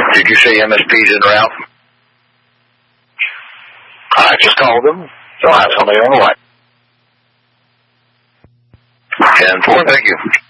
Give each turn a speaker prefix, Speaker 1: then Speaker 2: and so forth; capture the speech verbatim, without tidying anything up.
Speaker 1: Did you say M S P's en route? I just called them. So I have somebody on the line. ten four, thank you.